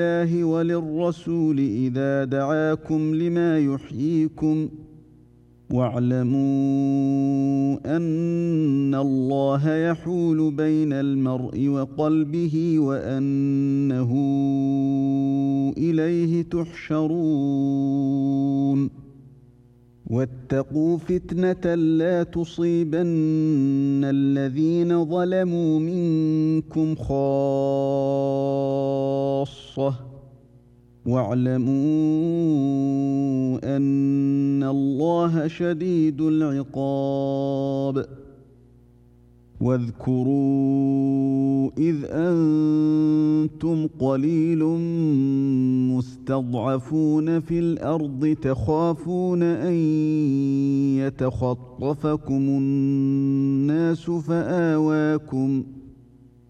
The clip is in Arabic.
لله وللرسول إذا دعاكم لما يحييكم واعلموا أن الله يحول بين المرء وقلبه وأنه إليه تحشرون واتقوا فتنة لا تصيبن الذين ظلموا منكم خاصة واعلموا أن الله شديد العقاب واذكروا إذ أنتم قليل مستضعفون في الأرض تخافون أن يتخطفكم الناس